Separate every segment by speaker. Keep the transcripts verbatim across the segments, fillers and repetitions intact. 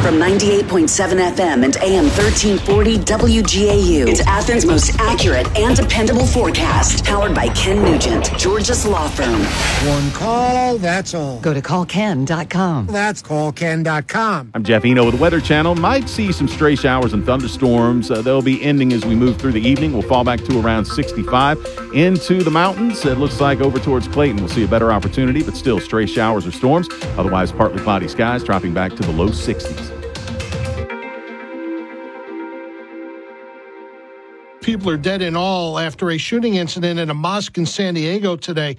Speaker 1: From ninety-eight point seven F M and A M thirteen forty W G A U. It's Athens' most accurate and dependable forecast. Powered by Ken Nugent, Georgia's law firm.
Speaker 2: One call, that's all.
Speaker 3: Go to call ken dot com.
Speaker 2: That's call ken dot com.
Speaker 4: I'm Jeff Eno with the Weather Channel. Might see some stray showers and thunderstorms. Uh, they'll be ending as we move through the evening. We'll fall back to around sixty-five. Into the mountains, it looks like over towards Clayton we'll see a better opportunity, but still stray showers or storms. Otherwise, partly cloudy skies, dropping back to the low sixties.
Speaker 5: People are dead in all after a shooting incident in a mosque in San Diego today.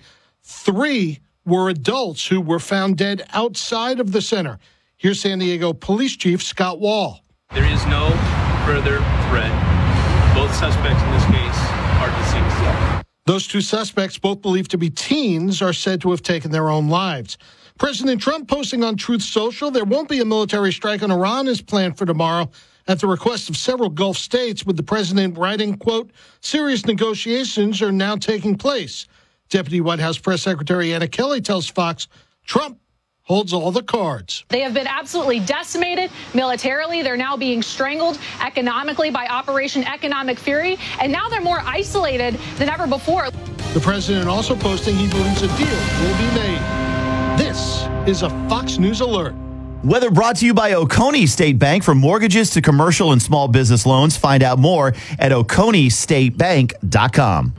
Speaker 5: Three were adults who were found dead outside of the center. Here's San Diego Police Chief Scott Wall.
Speaker 6: There is no further threat. Both suspects in this case are deceased.
Speaker 5: Those two suspects, both believed to be teens, are said to have taken their own lives. President Trump posting on Truth Social, there won't be a military strike on Iran is planned for tomorrow at the request of several Gulf states, with the president writing, quote, serious negotiations are now taking place. Deputy White House Press Secretary Anna Kelly tells Fox Trump holds all the cards.
Speaker 7: They have been absolutely decimated militarily. They're now being strangled economically by Operation Economic Fury, and now they're more isolated than ever before.
Speaker 5: The president also posting he believes a deal will be made. This is a Fox News Alert.
Speaker 8: Weather brought to you by Oconee State Bank. From mortgages to commercial and small business loans, find out more at oconee state bank dot com.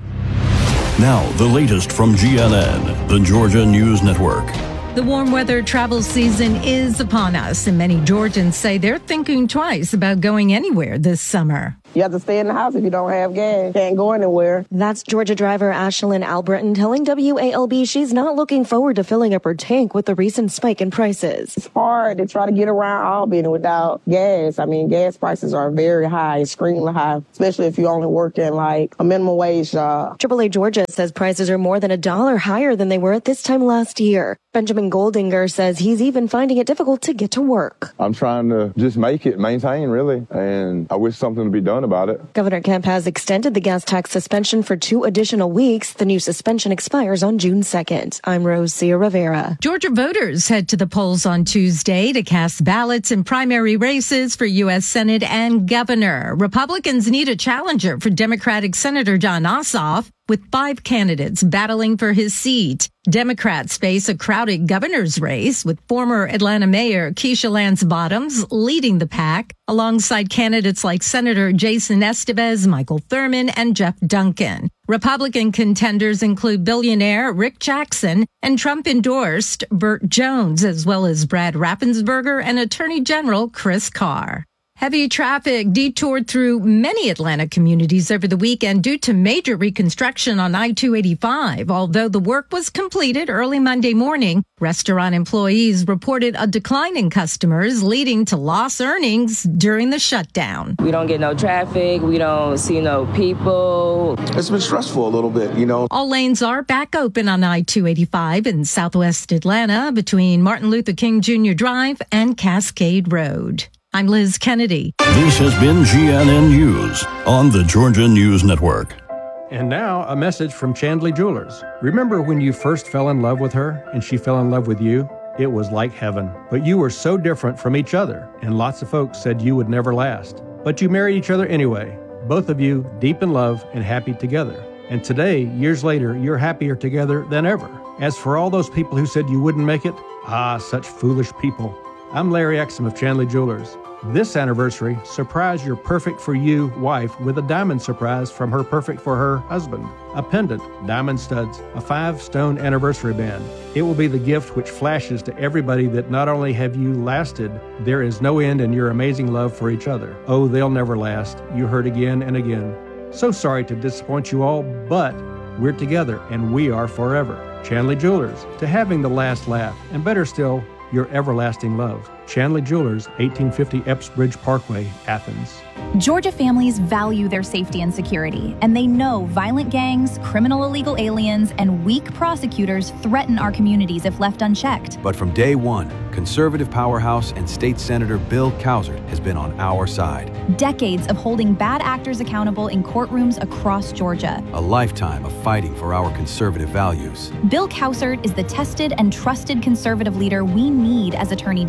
Speaker 9: Now, the latest from G N N, the Georgia News Network.
Speaker 10: The warm weather travel season is upon us, and many Georgians say they're thinking twice about going anywhere this summer.
Speaker 11: You have to stay in the house if you don't have gas. Can't go anywhere.
Speaker 12: That's Georgia driver Ashlyn Albritton telling W A L B she's not looking forward to filling up her tank with the recent spike in prices.
Speaker 11: It's hard to try to get around Albany without gas. I mean, gas prices are very high, extremely high, especially if you only work in like a minimum wage job.
Speaker 12: triple A Georgia says prices are more than a dollar higher than they were at this time last year. Benjamin Goldinger says he's even finding it difficult to get to work.
Speaker 13: I'm trying to just make it, maintain really, and I wish something would be done about it.
Speaker 12: Governor Kemp has extended the gas tax suspension for two additional weeks. The new suspension expires on June second. I'm Rosia Rivera.
Speaker 10: Georgia voters head to the polls on Tuesday to cast ballots in primary races for U S Senate and governor. Republicans need a challenger for Democratic Senator Jon Ossoff, with five candidates battling for his seat. Democrats face a crowded governor's race, with former Atlanta Mayor Keisha Lance Bottoms leading the pack, alongside candidates like Senator Jason Estevez, Michael Thurman, and Jeff Duncan. Republican contenders include billionaire Rick Jackson and Trump-endorsed Burt Jones, as well as Brad Raffensperger and Attorney General Chris Carr. Heavy traffic detoured through many Atlanta communities over the weekend due to major reconstruction on I two eighty-five. Although the work was completed early Monday morning, restaurant employees reported a decline in customers, leading to lost earnings during the shutdown.
Speaker 14: We don't get no traffic. We don't see no people.
Speaker 15: It's been stressful a little bit, you know.
Speaker 10: All lanes are back open on I two eighty-five in southwest Atlanta between Martin Luther King Junior Drive and Cascade Road. I'm Liz Kennedy.
Speaker 9: This has been G N N News on the Georgia News Network.
Speaker 16: And now, a message from Chandley Jewelers. Remember when you first fell in love with her and she fell in love with you? It was like heaven. But you were so different from each other, and lots of folks said you would never last. But you married each other anyway, both of you deep in love and happy together. And today, years later, you're happier together than ever. As for all those people who said you wouldn't make it, ah, such foolish people. I'm Larry Exum of Chandley Jewelers. This anniversary, surprise your perfect for you wife with a diamond surprise from her perfect for her husband. A pendant, diamond studs, a five-stone anniversary band. It will be the gift which flashes to everybody that not only have you lasted, there is no end in your amazing love for each other. Oh, they'll never last. You heard again and again. So sorry to disappoint you all, but we're together and we are forever. Chandley Jewelers, to having the last laugh, and better still, your everlasting love. Chandley Jewelers, eighteen fifty Epps Bridge Parkway, Athens.
Speaker 17: Georgia families value their safety and security, and they know violent gangs, criminal illegal aliens, and weak prosecutors threaten our communities if left unchecked.
Speaker 18: But from day one, conservative powerhouse and state senator Bill Cowsert has been on our side.
Speaker 17: Decades of holding bad actors accountable in courtrooms across Georgia.
Speaker 18: A lifetime of fighting for our conservative values.
Speaker 17: Bill Cowsert is the tested and trusted conservative leader we need as Attorney General.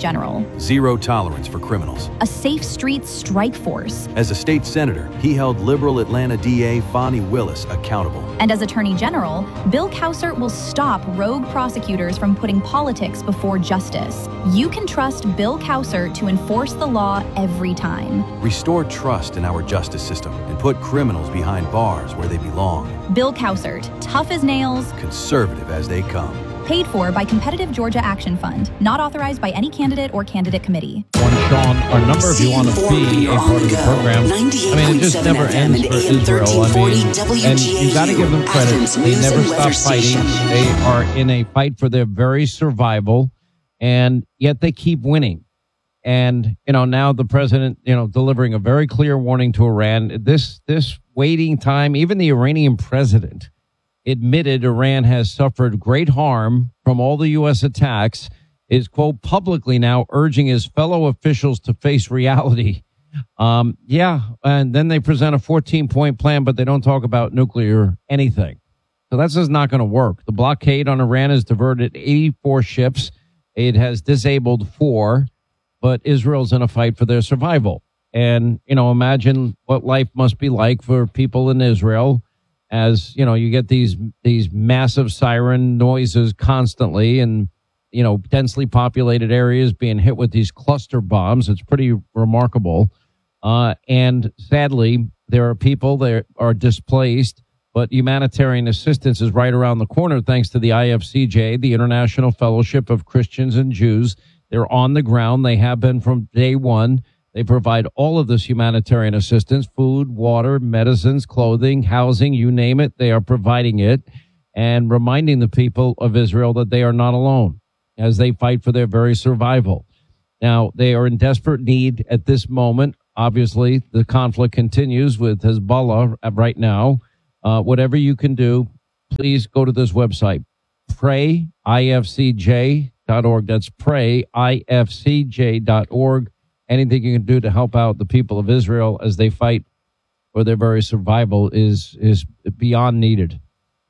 Speaker 18: zero tolerance for criminals.
Speaker 17: A safe streets strike force.
Speaker 18: As a state senator, he held liberal Atlanta D A Fonnie Willis accountable.
Speaker 17: And as Attorney General, Bill Cowsert will stop rogue prosecutors from putting politics before justice. You can trust Bill Cowsert to enforce the law every time.
Speaker 18: Restore trust in our justice system and put criminals behind bars where they belong.
Speaker 17: Bill Cowsert, tough as nails,
Speaker 18: conservative as they come.
Speaker 17: Paid for by Competitive Georgia Action Fund. Not authorized by any candidate or candidate committee.
Speaker 3: One, Sean, our number if you want to be a part of the program. I mean, it just never ends for Israel. I mean, and you got to give them credit. They never stop fighting. They are in a fight for their very survival, and yet they keep winning. And, you know, now the president, you know, delivering a very clear warning to Iran. This, this waiting time, even the Iranian president admitted Iran has suffered great harm from all the U S attacks, is, quote, publicly now urging his fellow officials to face reality. Um, yeah, and then they present a fourteen-point plan, but they don't talk about nuclear anything. So that's just not going to work. The blockade on Iran has diverted eighty-four ships. It has disabled four, but Israel's in a fight for their survival. And, you know, imagine what life must be like for people in Israel. As, you know, you get these these massive siren noises constantly and, you know, densely populated areas being hit with these cluster bombs. It's pretty remarkable. Uh, and sadly, there are people that are displaced, but humanitarian assistance is right around the corner thanks to the I F C J, the International Fellowship of Christians and Jews. They're on the ground. They have been from day one. They provide all of this humanitarian assistance, food, water, medicines, clothing, housing, you name it. They are providing it and reminding the people of Israel that they are not alone as they fight for their very survival. Now, they are in desperate need at this moment. Obviously, the conflict continues with Hezbollah right now. Uh, whatever you can do, please go to this website, pray I F C J dot org. That's pray I F C J dot org. Anything you can do to help out the people of Israel as they fight for their very survival is is beyond needed.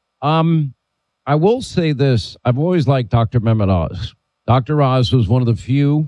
Speaker 3: Um, I will say this. I've always liked Doctor Mehmet Oz. Doctor Oz was one of the few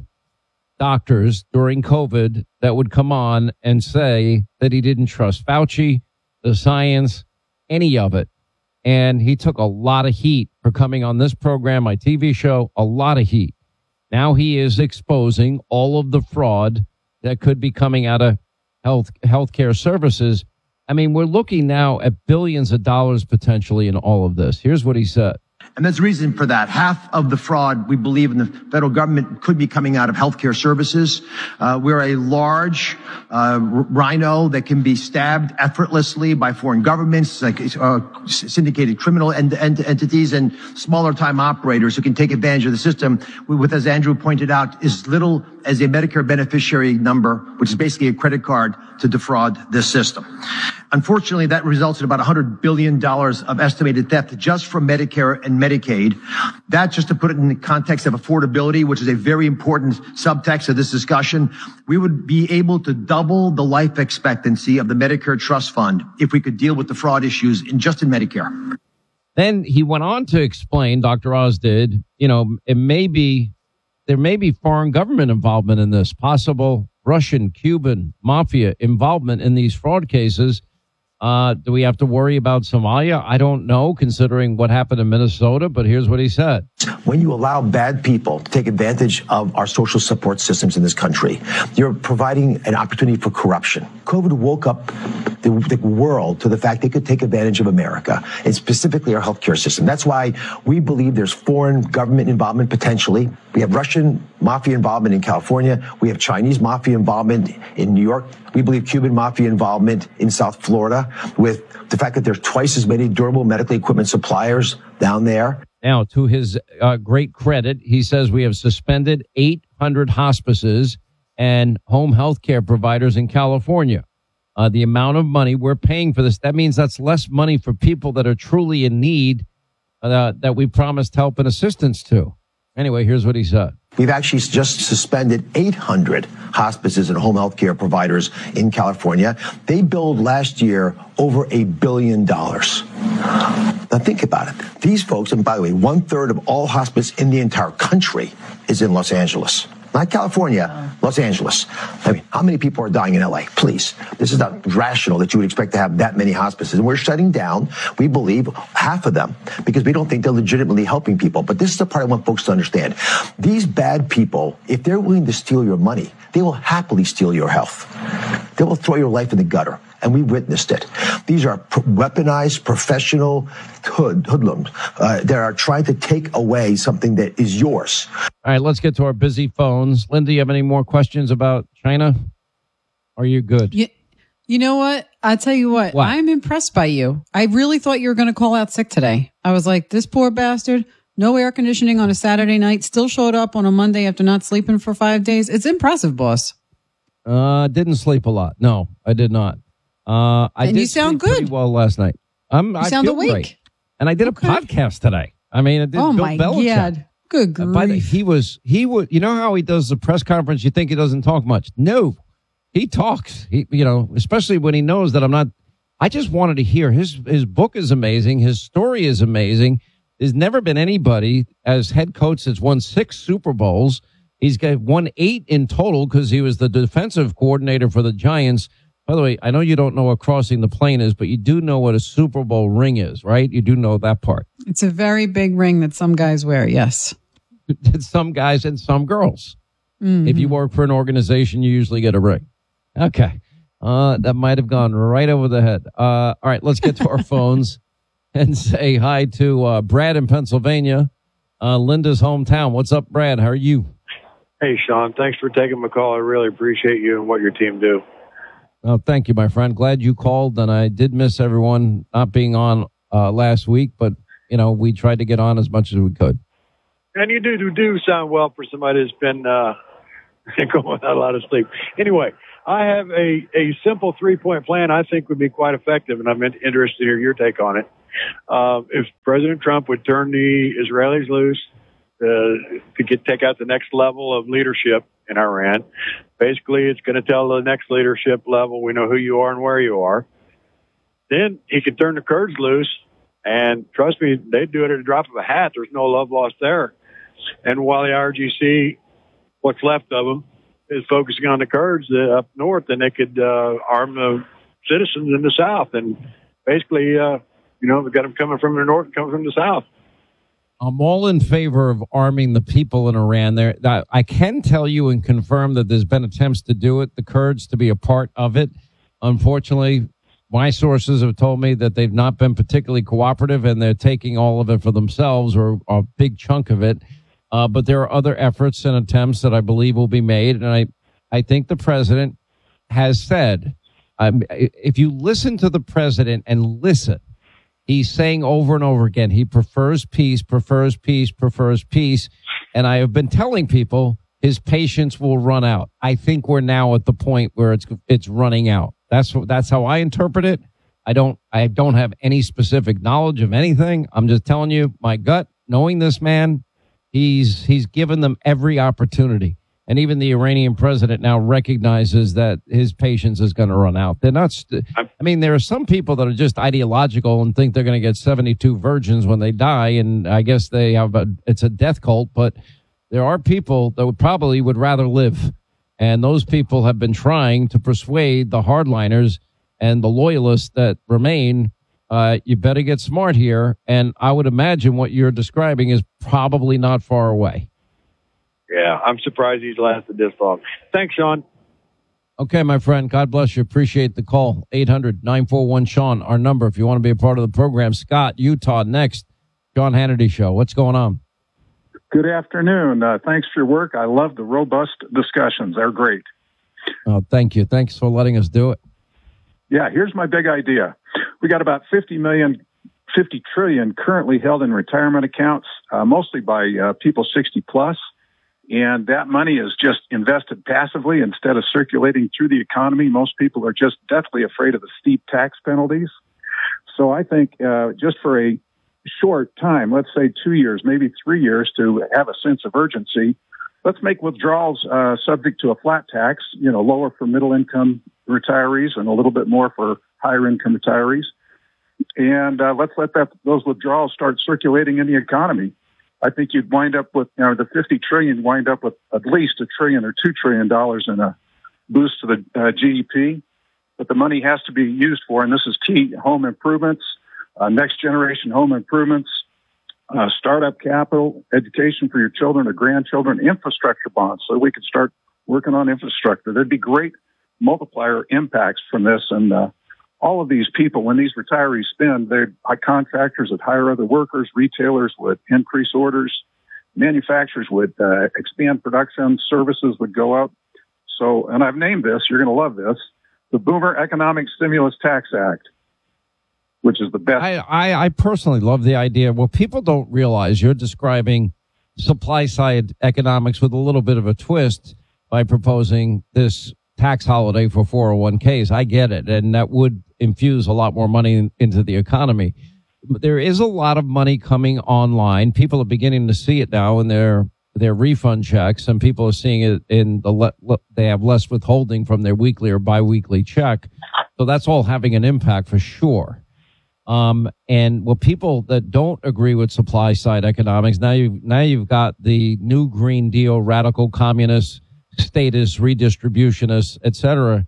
Speaker 3: doctors during COVID that would come on and say that he didn't trust Fauci, the science, any of it. And he took a lot of heat for coming on this program, my T V show, a lot of heat. Now he is exposing all of the fraud that could be coming out of health healthcare services. I mean, we're looking now at billions of dollars potentially in all of this. Here's what he said.
Speaker 19: And there's reason for that. Half of the fraud, we believe, in the federal government could be coming out of healthcare services. Uh, we're a large uh, rhino that can be stabbed effortlessly by foreign governments, like uh, syndicated criminal ent- ent- entities and smaller time operators who can take advantage of the system with, as Andrew pointed out, as little as a Medicare beneficiary number, which is basically a credit card to defraud this system. Unfortunately, that results in about one hundred billion dollars of estimated theft just from Medicare and Medicaid. That, just to put it in the context of affordability, which is a very important subtext of this discussion, we would be able to double the life expectancy of the Medicare Trust Fund if we could deal with the fraud issues in just in Medicare.
Speaker 3: Then he went on to explain, Doctor Oz did, you know, it may be, there may be foreign government involvement in this, possible Russian, Cuban, mafia involvement in these fraud cases. Uh, do we have to worry about Somalia? I don't know, considering what happened in Minnesota, but here's what he said.
Speaker 15: When you allow bad people to take advantage of our social support systems in this country, you're providing an opportunity for corruption. COVID woke up the, the world to the fact they could take advantage of America, and specifically our healthcare system. That's why we believe there's foreign government involvement potentially. We have Russian mafia involvement in California. We have Chinese mafia involvement in New York. We believe Cuban mafia involvement in South Florida, with the fact that there's twice as many durable medical equipment suppliers down there.
Speaker 3: Now, to his uh, great credit, he says we have suspended eight hundred hospices and home health care providers in California. Uh, the amount of money we're paying for this, that means that's less money for people that are truly in need uh, that we promised help and assistance to. Anyway, here's what he said.
Speaker 15: We've actually just suspended eight hundred hospices and home health care providers in California. They billed last year over a billion dollars. Now think about it. These folks, and by the way, one third of all hospice in the entire country is in Los Angeles. not California, Los Angeles. I mean, how many people are dying in L A? Please. This is not rational that you would expect to have that many hospices. And we're shutting down, we believe, half of them because we don't think they're legitimately helping people. But this is the part I want folks to understand. These bad people, if they're willing to steal your money, they will happily steal your health. They will throw your life in the gutter. And we witnessed it. These are pro- weaponized professional hood, hoodlums uh, that are trying to take away something that is yours.
Speaker 3: All right, let's get to our busy phones. Linda, you have any more questions about China? Are you good?
Speaker 20: You, you know what? I'll tell you what,
Speaker 3: what.
Speaker 20: I'm impressed by you. I really thought you were going to call out sick today. I was like, this poor bastard, no air conditioning on a Saturday night, still showed up on a Monday after not sleeping for five days. It's impressive, boss.
Speaker 3: Uh, didn't sleep a lot. No, I did not. Uh, I
Speaker 20: and
Speaker 3: did
Speaker 20: you sound
Speaker 3: sleep
Speaker 20: good.
Speaker 3: pretty well last night. I'm,
Speaker 20: you
Speaker 3: I
Speaker 20: sound
Speaker 3: feel
Speaker 20: awake.
Speaker 3: Great. And I did
Speaker 20: okay.
Speaker 3: a podcast today. I mean, I did
Speaker 20: oh
Speaker 3: Bill
Speaker 20: my
Speaker 3: Belichick.
Speaker 20: God. Good grief.
Speaker 3: Uh, by the, he was, he would, you know how he does the press conference? You think he doesn't talk much. No, he talks, he, you know, especially when he knows that I'm not, I just wanted to hear his, his book is amazing. His story is amazing. There's never been anybody as head coach that's won six Super Bowls. He's got won eight in total because he was the defensive coordinator for the Giants. By the way, I know you don't know what crossing the plane is, but you do know what a Super Bowl ring is, right? You do know that part.
Speaker 20: It's a very big ring that some guys wear, yes.
Speaker 3: Some guys and some girls.
Speaker 20: Mm-hmm.
Speaker 3: If you work for an organization, you usually get a ring. Okay. Uh, that might have gone right over the head. Uh, all right, let's get to our phones and say hi to uh, Brad in Pennsylvania, uh, Linda's hometown. What's up, Brad? How are you?
Speaker 21: Hey, Sean. Thanks for taking my call. I really appreciate you and what your team do.
Speaker 3: Oh, thank you, my friend. Glad you called, and I did miss everyone not being on uh, last week, but, you know, we tried to get on as much as we could.
Speaker 21: And you do do, do sound well for somebody that's been uh, going without a lot of sleep. Anyway, I have a, a simple three-point plan I think would be quite effective, and I'm interested to hear your take on it. Uh, if President Trump would turn the Israelis loose uh, to get take out the next level of leadership in Iran, basically it's going to tell the next leadership level, we know who you are and where you are. Then he could turn the Kurds loose, and trust me, they'd do it at a drop of a hat. There's no love lost there. And while the I R G C, what's left of them, is focusing on the Kurds uh, up north, then they could uh, arm the citizens in the south. And basically, uh, you know, we've got them coming from the north and coming from the south.
Speaker 3: I'm all in favor of arming the people in Iran. There, I can tell you and confirm that there's been attempts to do it, the Kurds to be a part of it. Unfortunately, my sources have told me that they've not been particularly cooperative and they're taking all of it for themselves, or a big chunk of it. Uh, but there are other efforts and attempts that I believe will be made. And I, I think the president has said, um, if you listen to the president and listen, he's saying over and over again, he prefers peace, prefers peace, prefers peace. And I have been telling people his patience will run out. I think we're now at the point where it's it's running out. That's that's how I interpret it. I don't I don't have any specific knowledge of anything. I'm just telling you my gut, knowing this man, he's he's given them every opportunity. And even the Iranian president now recognizes that his patience is going to run out. They're not, st- I mean, there are some people that are just ideological and think they're going to get seventy-two virgins when they die. And I guess they have a, it's a death cult, but there are people that would probably would rather live. And those people have been trying to persuade the hardliners and the loyalists that remain, uh, you better get smart here. And I would imagine what you're describing is probably not far away.
Speaker 21: Yeah, I'm surprised he's lasted this long. Thanks, Sean.
Speaker 3: Okay, my friend. God bless you. Appreciate the call. eight hundred nine four one Sean, our number if you want to be a part of the program. Scott, Utah, next. John Hannity Show. What's going on?
Speaker 22: Good afternoon. Uh, thanks for your work. I love the robust discussions. They're great.
Speaker 3: Oh, thank you. Thanks for letting us do it.
Speaker 22: Yeah, here's my big idea. We got about fifty million, fifty trillion currently held in retirement accounts, uh, mostly by uh, people sixty plus. And that money is just invested passively instead of circulating through the economy. Most people are just deathly afraid of the steep tax penalties. So I think uh, just for a short time, let's say two years, maybe three years, to have a sense of urgency, let's make withdrawals uh, subject to a flat tax, you know, lower for middle-income retirees and a little bit more for higher-income retirees. And uh, let's let that those withdrawals start circulating in the economy. I think you'd wind up with, you know, the fifty trillion, you'd wind up with at least a trillion or two trillion dollars in a boost to the uh, G D P. But the money has to be used for, and this is key, home improvements, uh, next generation home improvements, uh, startup capital, education for your children or grandchildren, infrastructure bonds, so we could start working on infrastructure. There'd be great multiplier impacts from this. And uh, all of these people, when these retirees spend, they contractors would hire other workers, retailers would increase orders, manufacturers would uh, expand production, services would go up. So, and I've named this, you're going to love this, the Boomer Economic Stimulus Tax Act, which is the best.
Speaker 3: I, I, I personally love the idea. Well, people don't realize you're describing supply side economics with a little bit of a twist by proposing this tax holiday for four oh one k's. I get it. And that would infuse a lot more money in, into the economy. But there is a lot of money coming online. People are beginning to see it now in their their refund checks, and people are seeing it in the le- le- they have less withholding from their weekly or biweekly check. So that's all having an impact for sure. Um, and well, people that don't agree with supply side economics, now you now you've got the new Green Deal, radical communists, statists, redistributionists, et cetera,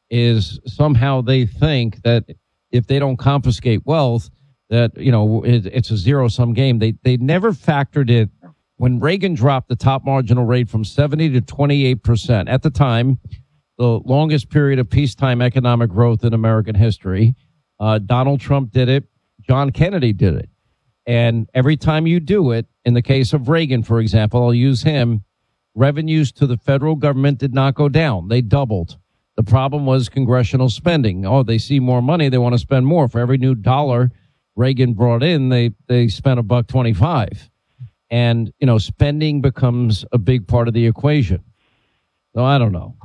Speaker 3: is somehow they think that if they don't confiscate wealth, that, you know, it, it's a zero sum game. They they never factored it. When Reagan dropped the top marginal rate from seventy to twenty-eight percent, at the time, the longest period of peacetime economic growth in American history, uh, Donald Trump did it. John Kennedy did it. And every time you do it, in the case of Reagan, for example, I'll use him, revenues to the federal government did not go down. They doubled. The problem was congressional spending. Oh, they see more money. They want to spend more. For every new dollar Reagan brought in, they, they spent a buck twenty-five. And, you know, spending becomes a big part of the equation. So I don't know.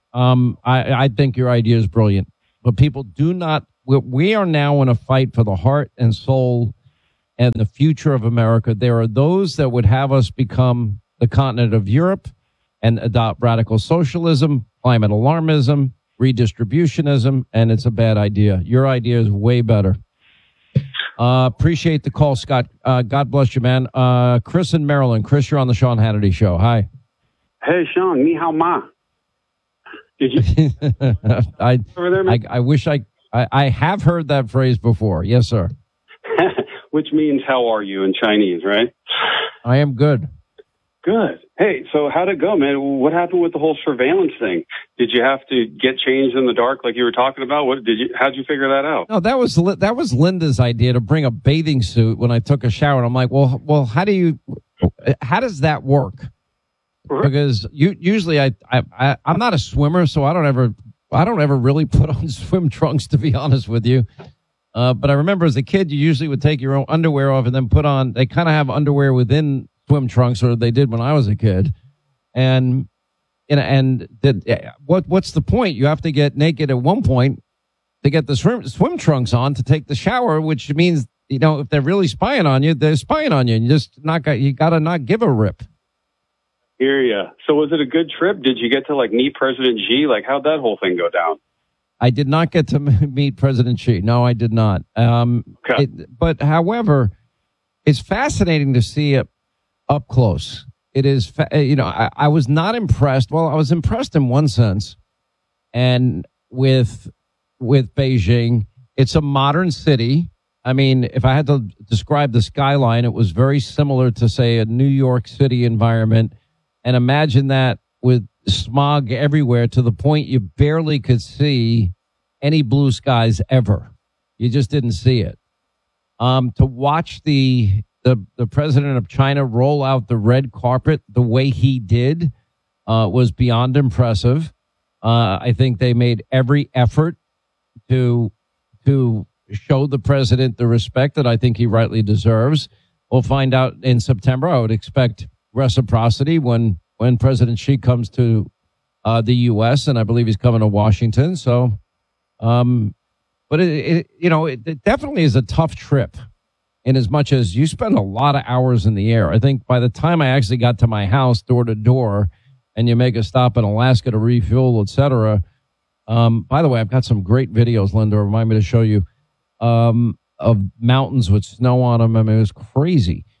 Speaker 3: Um, I, I think your idea is brilliant. But people do not, we are now in a fight for the heart and soul and the future of America. There are those that would have us become the continent of Europe and adopt radical socialism, climate alarmism, redistributionism, and it's a bad idea. Your idea is way better. Uh, appreciate the call, Scott. Uh, God bless you, man. Uh, Chris in Maryland. Chris, you're on the Sean Hannity Show. Hi.
Speaker 1: Hey, Sean. Ni hao ma. Did you?
Speaker 3: I,
Speaker 1: over there, man?
Speaker 3: I, I wish I, I, I have heard that phrase before. Yes, sir.
Speaker 1: Which means how are you in Chinese, right?
Speaker 3: I am good.
Speaker 1: Good. Hey, so how'd it go, man? What happened with the whole surveillance thing? Did you have to get changed in the dark like you were talking about? What did you? How'd you figure that out?
Speaker 3: No, that was that was Linda's idea to bring a bathing suit when I took a shower. And I'm like, well, well, how do you? How does that work? Because you usually I, I I I'm not a swimmer, so I don't ever I don't ever really put on swim trunks, to be honest with you. Uh, but I remember as a kid, you usually would take your own underwear off and then put on. They kind of have underwear within swim trunks, or they did when I was a kid. And, and, and the, what, what's the point? You have to get naked at one point to get the swim, swim trunks on to take the shower, which means, you know, if they're really spying on you, they're spying on you, and you just not got, you got to not give a rip.
Speaker 1: Hear ya. So was it a good trip? Did you get to like meet President Xi? Like, how'd that whole thing go down?
Speaker 3: I did not get to meet President Xi. No, I did not. Um,
Speaker 1: okay.
Speaker 3: it, but however, it's fascinating to see it up close. It is, you know, I, I was not impressed. Well, I was impressed in one sense, and with with Beijing, it's a modern city. I mean, if I had to describe the skyline, it was very similar to, say, a New York City environment. And imagine that with smog everywhere to the point you barely could see any blue skies ever. You just didn't see it. Um, to watch the The, the president of China roll out the red carpet the way he did uh, was beyond impressive. Uh, I think they made every effort to to show the president the respect that I think he rightly deserves. We'll find out in September. I would expect reciprocity when when President Xi comes to uh, the U S, and I believe he's coming to Washington. So, um, but it, it you know it, it definitely is a tough trip. In as much as you spend a lot of hours in the air. I think by the time I actually got to my house door to door, and you make a stop in Alaska to refuel, et cetera. Um, by the way, I've got some great videos, Linda, remind me to show you, um, of mountains with snow on them. I mean, it was crazy.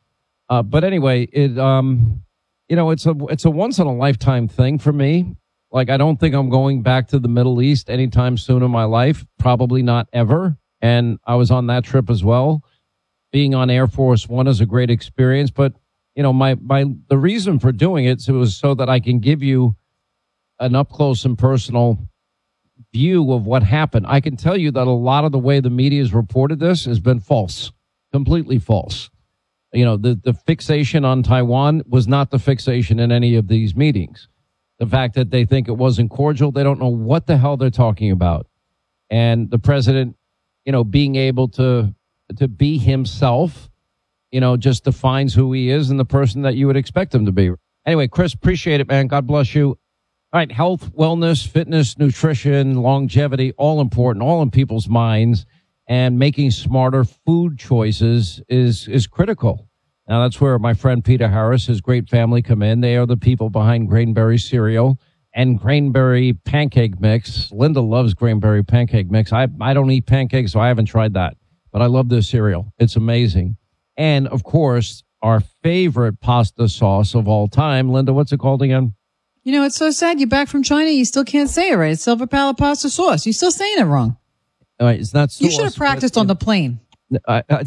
Speaker 3: Uh, but anyway, it um, you know, it's a it's a once in a lifetime thing for me. Like, I don't think I'm going back to the Middle East anytime soon in my life. Probably not ever. And I was on that trip as well. Being on Air Force One is a great experience. But, you know, my, my the reason for doing it was so that I can give you an up close and personal view of what happened. I can tell you that a lot of the way the media has reported this has been false, completely false. You know, the, the fixation on Taiwan was not the fixation in any of these meetings. The fact that they think it wasn't cordial, they don't know what the hell they're talking about. And the president, you know, being able to to be himself, you know, just defines who he is and the person that you would expect him to be. Anyway, Chris, appreciate it, man. God bless you. All right, health, wellness, fitness, nutrition, longevity, all important, all in people's minds. And making smarter food choices is is critical. Now, that's where my friend Peter Harris, his great family, come in. They are the people behind Grainberry cereal and Grainberry pancake mix. Linda loves Grainberry pancake mix. I, I don't eat pancakes, so I haven't tried that. But I love this cereal. It's amazing. And, of course, our favorite pasta sauce of all time. Linda, what's it called again?
Speaker 20: You know, it's so sad. You're back from China. You still can't say it right. It's Silver Palace pasta sauce. You're still saying it wrong.
Speaker 3: All right, it's not sauce.
Speaker 20: You should have practiced on the plane.
Speaker 3: I, I,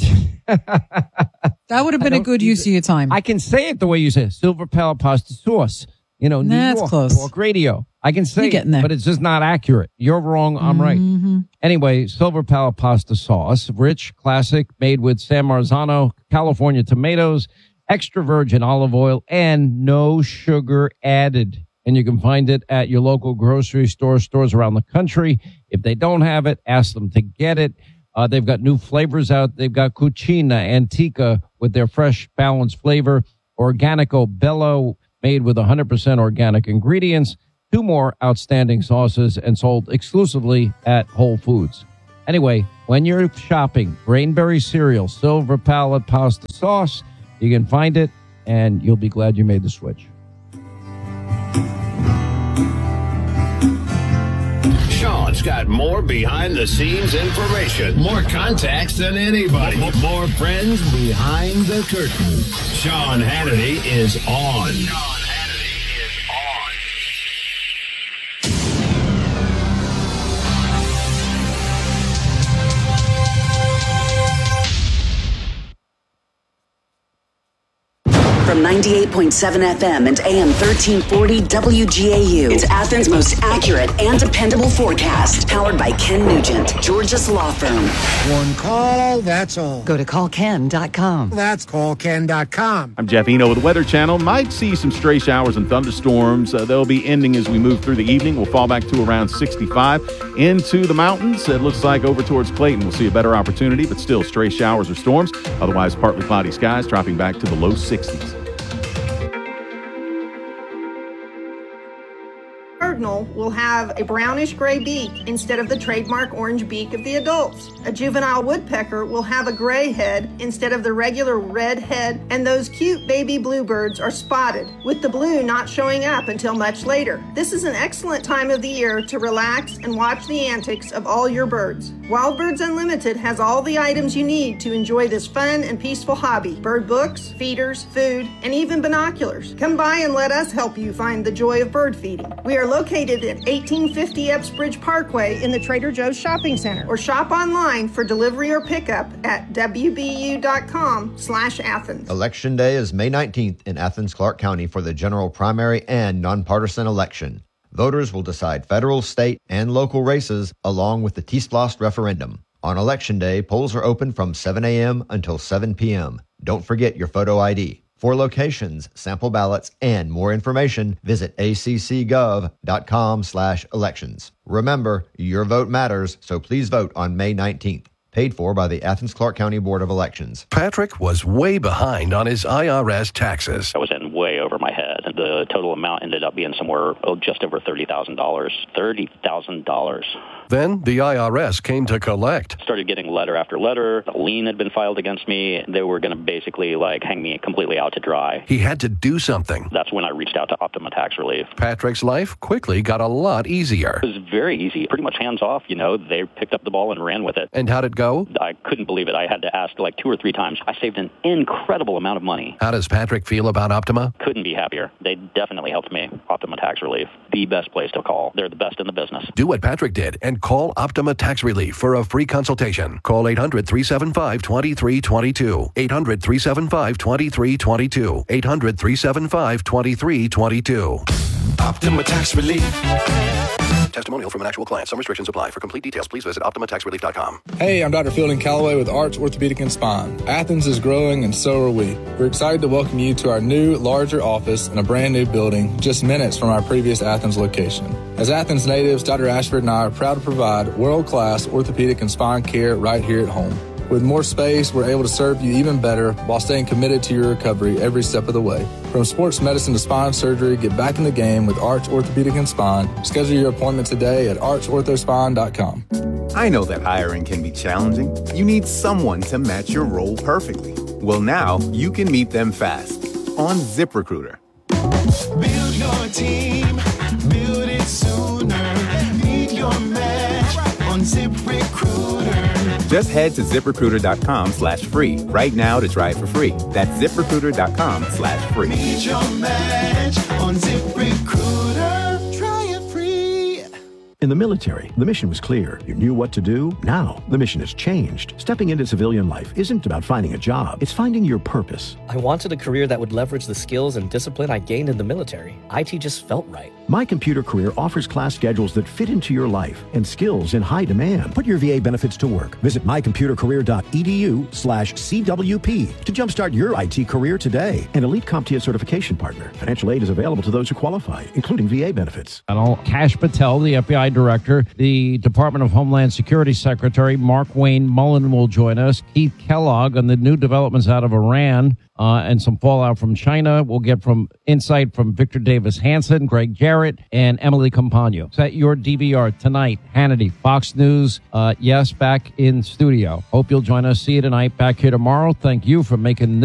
Speaker 20: that would have been a good use of your time.
Speaker 3: I can say it the way you say it. Silver Palace pasta sauce. You know, New
Speaker 20: That's
Speaker 3: York,
Speaker 20: close.
Speaker 3: Talk radio. I can say
Speaker 20: You're getting
Speaker 3: it,
Speaker 20: there.
Speaker 3: but it's just not accurate. You're wrong. I'm
Speaker 20: Mm-hmm.
Speaker 3: right. Anyway, Silver Palace pasta sauce, rich, classic, made with San Marzano, California tomatoes, extra virgin olive oil, and no sugar added. And you can find it at your local grocery store, stores around the country. If they don't have it, ask them to get it. Uh, they've got new flavors out. They've got Cucina Antica with their fresh, balanced flavor. Organico Bello, made with one hundred percent organic ingredients. Two more outstanding sauces and sold exclusively at Whole Foods. Anyway, when you're shopping, Grainberry cereal, Silver Palace pasta sauce, you can find it, and you'll be glad you made the switch.
Speaker 2: Sean's got more behind-the-scenes information, more contacts than anybody, more friends behind the curtain. Sean Hannity is on. Sean Hannity is on.
Speaker 4: From ninety-eight point seven F M and A M thirteen forty W G A U. It's Athens' most accurate and dependable forecast. Powered by Ken Nugent, Georgia's law firm.
Speaker 23: One call, that's all.
Speaker 4: Go to call ken dot com.
Speaker 23: That's call ken dot com.
Speaker 24: I'm Jeff Eno with the Weather Channel. Might see some stray showers and thunderstorms. Uh, they'll be ending as we move through the evening. We'll fall back to around sixty-five. Into the mountains, it looks like over towards Clayton we'll see a better opportunity, but still stray showers or storms. Otherwise, partly cloudy skies, dropping back to the low sixties.
Speaker 25: Cardinal will have a brownish gray beak instead of the trademark orange beak of the adults. A juvenile woodpecker will have a gray head instead of the regular red head, and those cute baby bluebirds are spotted, with the blue not showing up until much later. This is an excellent time of the year to relax and watch the antics of all your birds. Wild Birds Unlimited has all the items you need to enjoy this fun and peaceful hobby. Bird books, feeders, food, and even binoculars. Come by and let us help you find the joy of bird feeding. We are located at eighteen fifty Epsbridge Parkway in the Trader Joe's Shopping Center, or shop online for delivery or pickup at w b u dot com slash Athens.
Speaker 26: Election Day is May nineteenth in Athens, Clarke County for the general primary and nonpartisan election. Voters will decide federal, state, and local races along with the T-Splost referendum. On Election Day, polls are open from seven a.m. until seven p.m. Don't forget your photo I D. For locations, sample ballots, and more information, visit a c c gov dot com slash elections. Remember, your vote matters, so please vote on May nineteenth. Paid for by the Athens Clarke County Board of Elections.
Speaker 2: Patrick was way behind on his I R S taxes.
Speaker 27: I was in way over my head. The total amount ended up being somewhere oh, just over thirty thousand dollars. thirty thousand dollars.
Speaker 5: Then the I R S came to collect.
Speaker 27: Started getting letter after letter. A lien had been filed against me. They were going to basically like hang me completely out to dry.
Speaker 5: He had to do something.
Speaker 27: That's when I reached out to Optima Tax Relief.
Speaker 5: Patrick's life quickly got a lot easier.
Speaker 27: It was very easy, pretty much hands off, you know. They picked up the ball and ran with it.
Speaker 5: And how'd it go?
Speaker 27: I couldn't believe it. I had to ask like two or three times. I saved an incredible amount of money.
Speaker 5: How does Patrick feel about Optima?
Speaker 27: Couldn't be happier. They definitely helped me. Optima Tax Relief, the best place to call. They're the best in the business.
Speaker 5: Do what Patrick did and call Optima Tax Relief for a free consultation. Call eight hundred, three seven five, two three two two. eight hundred, three seven five, two three two two. eight hundred, three seven five, two three two two.
Speaker 6: Optima Tax Relief.
Speaker 5: Testimonial from an actual client. Some restrictions apply. For complete details, please visit optima tax relief dot com.
Speaker 7: Hey, I'm Doctor Fielding Calloway with Arch Orthopedic and Spine. Athens is growing and so are we. We're excited to welcome you to our new, larger office in a brand new building just minutes from our previous Athens location. As Athens natives, Doctor Ashford and I are proud to provide world-class orthopedic and spine care right here at home. With more space, we're able to serve you even better while staying committed to your recovery every step of the way. From sports medicine to spine surgery, get back in the game with Arch Orthopedic and Spine. Schedule your appointment today at arch ortho spine dot com.
Speaker 8: I know that hiring can be challenging. You need someone to match your role perfectly. Well, now you can meet them fast on ZipRecruiter.
Speaker 6: Build your team, build it sooner. Meet your match on ZipRecruiter.
Speaker 8: Just head to ZipRecruiter.com slash free right now to try it for free. That's ZipRecruiter.com slash free.
Speaker 6: Meet your match on ZipRecruiter. Try it free.
Speaker 11: In the military, the mission was clear. You knew what to do. Now, the mission has changed. Stepping into civilian life isn't about finding a job. It's finding your purpose.
Speaker 12: I wanted a career that would leverage the skills and discipline I gained in the military. I T just felt right.
Speaker 11: My Computer Career offers class schedules that fit into your life and skills in high demand. Put your V A benefits to work. Visit mycomputercareer.edu slash CWP to jumpstart your I T career today. An elite CompTIA certification partner. Financial aid is available to those who qualify, including V A benefits.
Speaker 3: Kash Patel, the F B I director, the Department of Homeland Security Secretary Mark Wayne Mullen will join us. Keith Kellogg on the new developments out of Iran uh, and some fallout from China. We'll get from insight from Victor Davis Hanson, Greg Jarrett, and Emily Campagno. Is that your D V R tonight? Hannity, Fox News, uh, yes, back in studio. Hope you'll join us. See you tonight. Back here tomorrow. Thank you for making this